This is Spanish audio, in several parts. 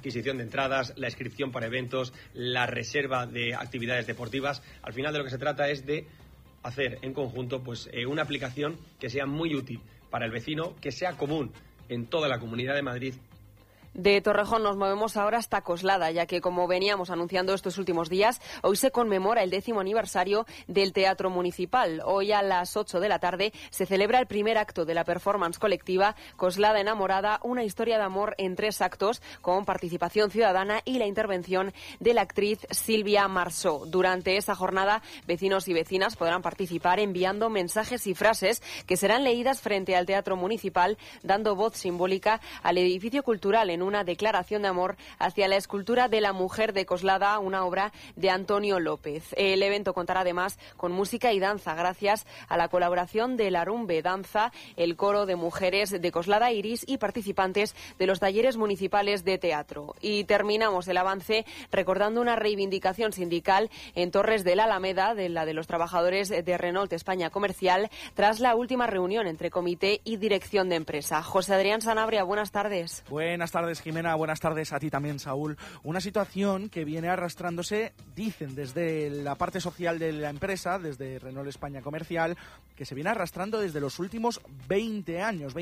adquisición de entradas, la inscripción para eventos, la reserva de actividades deportivas. Al final de lo que se trata es de hacer en conjunto pues una aplicación que sea muy útil para el vecino, que sea común en toda la Comunidad de Madrid. De Torrejón nos movemos ahora hasta Coslada, ya que, como veníamos anunciando estos últimos días, hoy se conmemora el 10º aniversario del Teatro Municipal. Hoy a las 8 de la tarde se celebra el primer acto de la performance colectiva Coslada enamorada, una historia de amor en 3 actos, con participación ciudadana y la intervención de la actriz Silvia Marsó. Durante esa jornada, vecinos y vecinas podrán participar enviando mensajes y frases que serán leídas frente al Teatro Municipal, dando voz simbólica al edificio cultural en una declaración de amor hacia la escultura de la mujer de Coslada, una obra de Antonio López. El evento contará además con música y danza gracias a la colaboración de la Rumbe Danza, el coro de mujeres de Coslada Iris y participantes de los talleres municipales de teatro. Y terminamos el avance recordando una reivindicación sindical en Torres de la Alameda, de la de los trabajadores de Renault España Comercial, tras la última reunión entre comité y dirección de empresa. José Adrián Sanabria, buenas tardes. Buenas tardes, Jimena. Buenas tardes a ti también, Saúl. Una situación que viene arrastrándose, dicen desde la parte social de la empresa, desde Renault España Comercial, que se viene arrastrando desde los últimos 20 años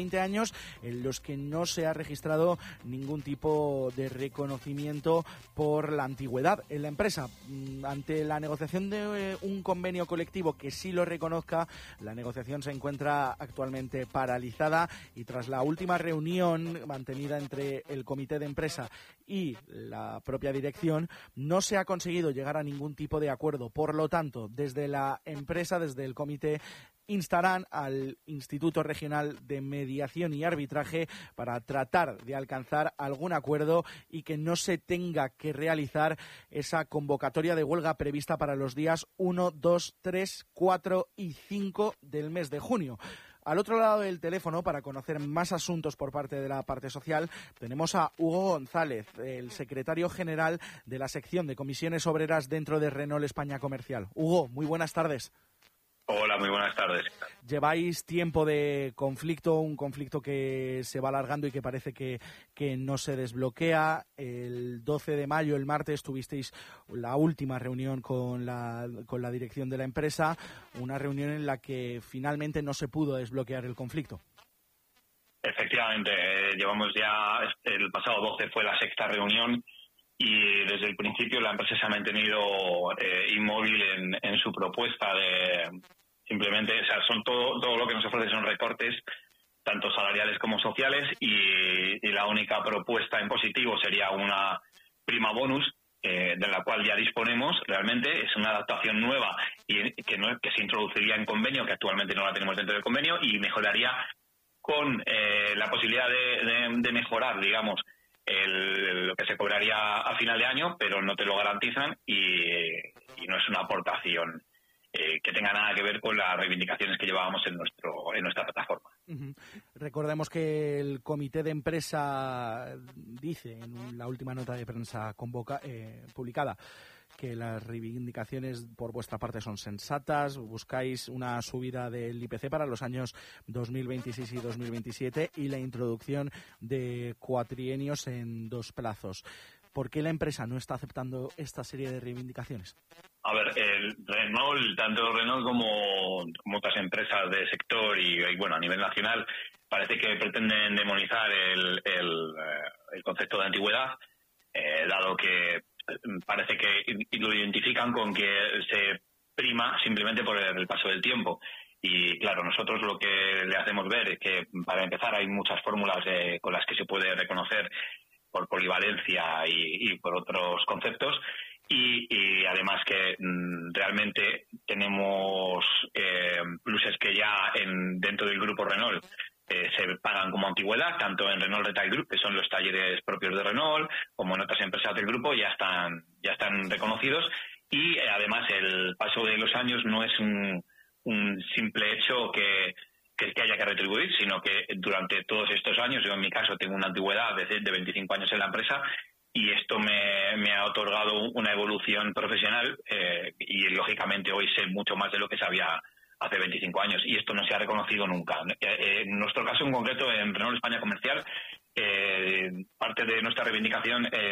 en los que no se ha registrado ningún tipo de reconocimiento por la antigüedad en la empresa. Ante la negociación de un convenio colectivo que sí lo reconozca, la negociación se encuentra actualmente paralizada y tras la última reunión mantenida entre el comité de empresa y la propia dirección, no se ha conseguido llegar a ningún tipo de acuerdo. Por lo tanto, desde la empresa, desde el comité, instarán al Instituto Regional de Mediación y Arbitraje para tratar de alcanzar algún acuerdo y que no se tenga que realizar esa convocatoria de huelga prevista para los días 1, 2, 3, 4 y 5 del mes de junio. Al otro lado del teléfono, para conocer más asuntos por parte de la parte social, tenemos a Hugo González, el secretario general de la sección de comisiones obreras dentro de Renault España Comercial. Hugo, muy buenas tardes. Hola, muy buenas tardes. Lleváis tiempo de conflicto, un conflicto que se va alargando y que parece que no se desbloquea. El 12 de mayo, el martes, tuvisteis la última reunión con la dirección de la empresa, una reunión en la que finalmente no se pudo desbloquear el conflicto. Efectivamente, llevamos ya, el pasado 12 fue la 6ª reunión y desde el principio la empresa se ha mantenido inmóvil en su propuesta de simplemente, o sea, son todo lo que nos ofrece son recortes, tanto salariales como sociales, y la única propuesta en positivo sería una prima bonus, de la cual ya disponemos realmente. Es una adaptación nueva y que se introduciría en convenio, que actualmente no la tenemos dentro del convenio, y mejoraría con la posibilidad de mejorar, digamos, lo que se cobraría a final de año, pero no te lo garantizan y no es una aportación que tenga nada que ver con las reivindicaciones que llevábamos en nuestra plataforma. Uh-huh. Recordemos que el comité de empresa dice en la última nota de prensa publicada que las reivindicaciones por vuestra parte son sensatas, buscáis una subida del IPC para los años 2026 y 2027 y la introducción de cuatrienios en 2 plazos. ¿Por qué la empresa no está aceptando esta serie de reivindicaciones? A ver, tanto Renault como otras empresas del sector y bueno, a nivel nacional, parece que pretenden demonizar el concepto de antigüedad, dado que parece que lo identifican con que se prima simplemente por el paso del tiempo. Y claro, nosotros lo que le hacemos ver es que, para empezar, hay muchas fórmulas con las que se puede reconocer por polivalencia y por otros conceptos, y además que realmente tenemos pluses que ya dentro del grupo Renault se pagan como antigüedad, tanto en Renault Retail Group, que son los talleres propios de Renault, como en otras empresas del grupo, ya están reconocidos, y además el paso de los años no es un simple hecho que haya que retribuir, sino que durante todos estos años, yo en mi caso tengo una antigüedad de 25 años en la empresa, y esto me ha otorgado una evolución profesional y lógicamente hoy sé mucho más de lo que sabía hace 25 años, y esto no se ha reconocido nunca. En nuestro caso en concreto, en Renault España Comercial, parte de nuestra reivindicación